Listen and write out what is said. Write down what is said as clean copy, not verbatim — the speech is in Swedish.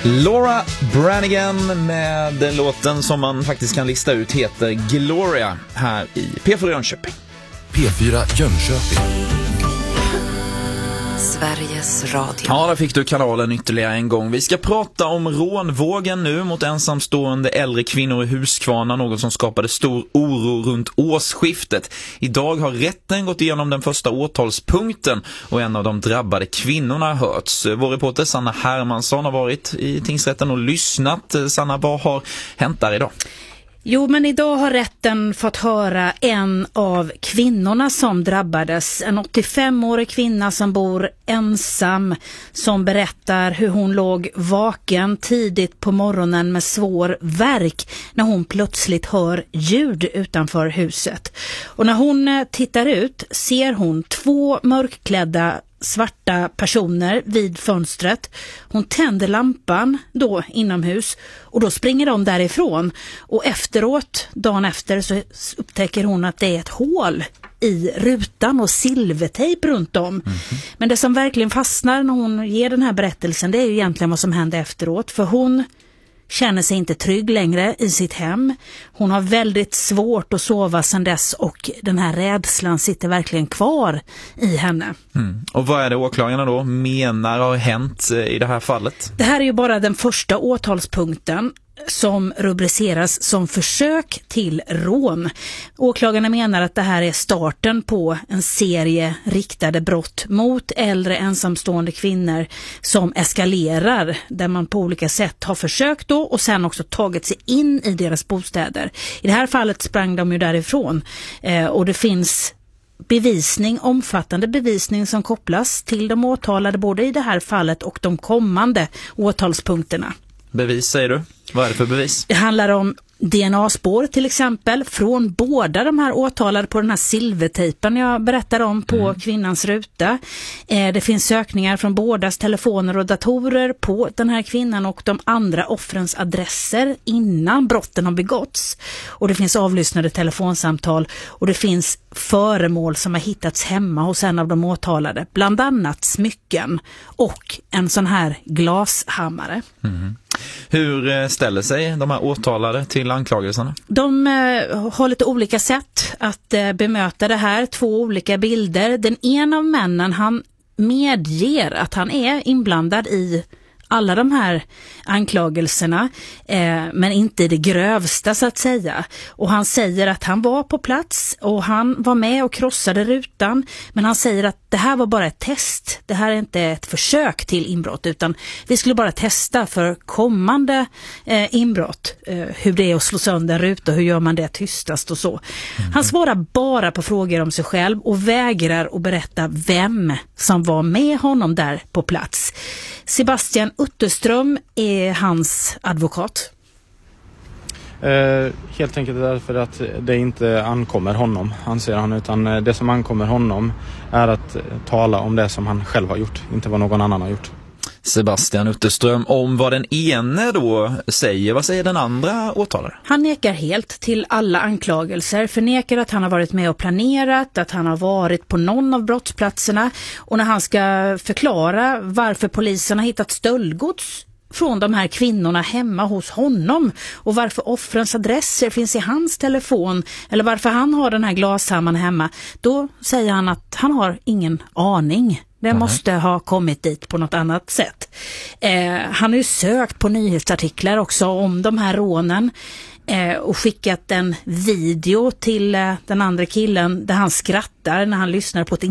Laura Branigan med låten som man faktiskt kan lista ut heter Gloria här i P4 Jönköping. P4 Jönköping. Sveriges Radio. Ja, där fick du kanalen ytterligare en gång. Vi ska prata om rånvågen nu mot ensamstående äldre kvinnor i Huskvarna, något som skapade stor oro runt årsskiftet. Idag har rätten gått igenom den första åtalspunkten och en av de drabbade kvinnorna har hörts. Vår reporter Sanna Hermansson har varit i tingsrätten och lyssnat. Sanna, vad har hänt där idag? Jo, men idag har rätten fått höra en av kvinnorna som drabbades. En 85-årig kvinna som bor ensam, som berättar hur hon låg vaken tidigt på morgonen med svår värk när hon plötsligt hör ljud utanför huset. Och när hon tittar ut ser hon 2 mörkklädda svarta personer vid fönstret. Hon tänder lampan då inomhus och då springer de därifrån. Och efteråt, dagen efter, så upptäcker hon att det är ett hål i rutan och silvertejp runt om. Men det som verkligen fastnar när hon ger den här berättelsen, det är ju egentligen vad som hände efteråt. För hon känner sig inte trygg längre i sitt hem. Hon har väldigt svårt att sova sedan dess och den här rädslan sitter verkligen kvar i henne. Och vad är det åklagarna då menar har hänt i det här fallet? Det här är ju bara den första åtalspunkten som rubriceras som försök till rån. Åklagarna menar att det här är starten på en serie riktade brott mot äldre ensamstående kvinnor som eskalerar, där man på olika sätt har försökt då och sen också tagit sig in i deras bostäder. I det här fallet sprang de ju därifrån och det finns omfattande bevisning som kopplas till de åtalade både i det här fallet och de kommande åtalspunkterna. Bevis säger du? Vad är det för bevis? Det handlar om DNA-spår till exempel från båda de här åtalade på den här silvertejpen jag berättar om på kvinnans ruta. Det finns sökningar från bådas telefoner och datorer på den här kvinnan och de andra offrens adresser innan brotten har begåtts. Och det finns avlyssnade telefonsamtal och det finns föremål som har hittats hemma hos en av de åtalade. Bland annat smycken och en sån här glashammare. Hur ställer sig de här åtalade till anklagelserna? De har lite olika sätt att bemöta det här. 2 olika bilder. Den ena av männen, han medger att han är inblandad i alla de här anklagelserna, men inte det grövsta så att säga. Och han säger att han var på plats och han var med och krossade rutan, men han säger att det här var bara ett test. Det här är inte ett försök till inbrott, utan vi skulle bara testa för kommande inbrott hur det är att slå sönder en ruta och hur gör man det tystast och så. Han svarar bara på frågor om sig själv och vägrar att berätta vem som var med honom där på plats. Sebastian Utterström är hans advokat. Helt enkelt därför att det inte ankommer honom, anser han, utan det som ankommer honom är att tala om det som han själv har gjort, inte vad någon annan har gjort. Sebastian Utterström, om vad den ene då säger, vad säger den andra åtalare? Han nekar helt till alla anklagelser, förnekar att han har varit med och planerat, att han har varit på någon av brottsplatserna, och när han ska förklara varför polisen har hittat stöldgods från de här kvinnorna hemma hos honom och varför offrens adresser finns i hans telefon eller varför han har den här glashammaren hemma, då säger han att han har ingen aning. Det måste ha kommit dit på något annat sätt. Han har ju sökt på nyhetsartiklar också om de här rånen och skickat en video till den andra killen där han skrattar när han lyssnar på ett